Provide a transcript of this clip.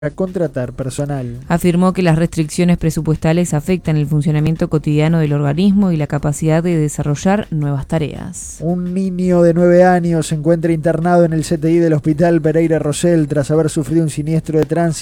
para contratar personal. Afirmó que las restricciones presupuestales afectan el funcionamiento cotidiano del organismo y la capacidad de desarrollar nuevas tareas. Un niño de 9 años se encuentra internado en el CTI del Hospital Pereira Rosell tras haber sufrido un siniestro de tránsito